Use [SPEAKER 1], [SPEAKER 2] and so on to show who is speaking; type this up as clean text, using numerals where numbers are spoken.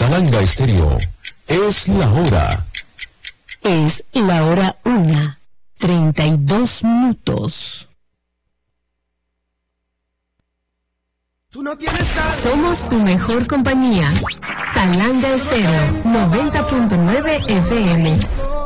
[SPEAKER 1] Talanga Estéreo, es la hora.
[SPEAKER 2] Es la hora 1:32.
[SPEAKER 3] Tú no tienes algo.
[SPEAKER 2] Somos tu mejor compañía. Talanga Estéreo 90.9 FM.